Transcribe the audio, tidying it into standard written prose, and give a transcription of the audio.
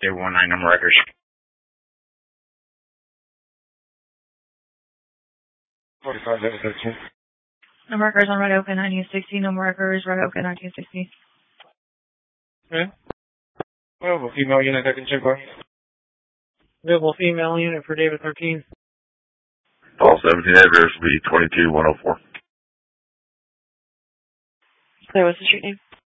J19 number records. 45-13. No markers on Red Oak at 1960. No markers, Red Oak at 1960. Okay. Available female unit that can check on. Available female unit for David 13. All 17 address will be 22104. Sorry, what's the street name?